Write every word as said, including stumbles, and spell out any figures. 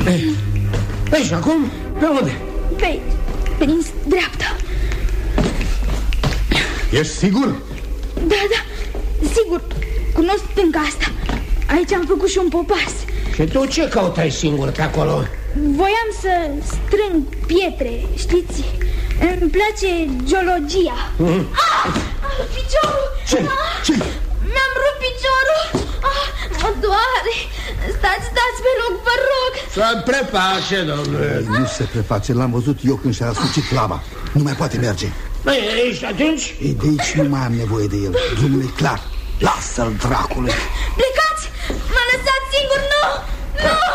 Ei, ei, și acum, pe unde? Pe, pe din dreapta. Ești sigur? Da, da, sigur. Cunosc stânga asta. Aici am făcut și un popas. Și tu ce căutai singur pe acolo? Voiam să strâng pietre, știți? Îmi place geologia. mm. ah, Piciorul! Ce? Ah, ce? Mi-am rupt piciorul. ah, Mă doare. Stați, stați pe loc, vă rog. Să preface, domnule. Nu se preface, l-am văzut eu când și-a asucit lama. Nu mai poate merge. Băi, ești atunci? Ei, de aici nu mai am nevoie de el. Drumul e clar. Lasă-l, dracule. Plecați! M-a lăsat singur, nu! Nu!